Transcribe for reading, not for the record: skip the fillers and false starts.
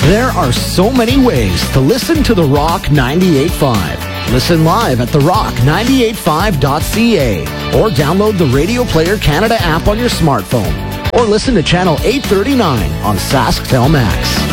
There are so many ways to listen to The Rock 98.5. Listen live at therock985.ca or download the Radio Player Canada app on your smartphone or listen to Channel 839 on SaskTel Max.